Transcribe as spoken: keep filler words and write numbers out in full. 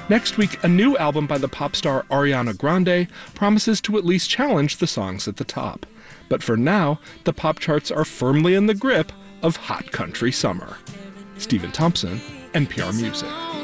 Next week, a new album by the pop star Ariana Grande promises to at least challenge the songs at the top. But for now, the pop charts are firmly in the grip of hot country summer. Stephen Thompson, N P R Music.